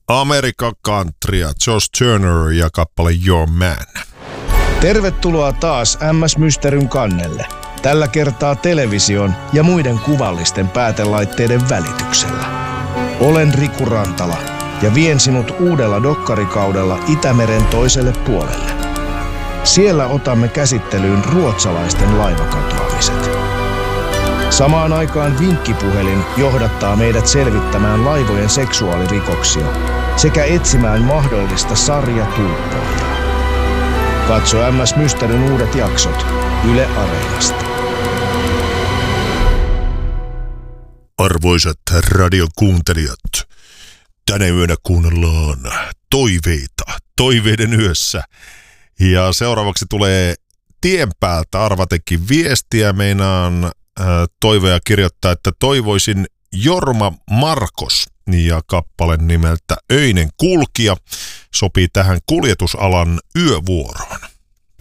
American Countrya, Josh Turner ja kappale Your Man. Tervetuloa taas MS Mysteryn kannelle. Tällä kertaa television ja muiden kuvallisten päätelaitteiden välityksellä. Olen Riku Rantala ja vien sinut uudella dokkarikaudella Itämeren toiselle puolelle. Siellä otamme käsittelyyn ruotsalaisten laivakatoamiset. Samaan aikaan vinkkipuhelin johdattaa meidät selvittämään laivojen seksuaalirikoksia sekä etsimään mahdollista sarjatulppoajaa. Katso MS Mysteryn uudet jaksot Yle Areenasta. Arvoisat radion kuuntelijat, tänä yönä kuunnellaan toiveita, toiveiden yössä. Ja seuraavaksi tulee tien päältä arvatekin viestiä. Meinaan toiveja kirjoittaa, että toivoisin Jorma Markos ja kappale nimeltä Öinen kulkija sopii tähän kuljetusalan yövuoroon.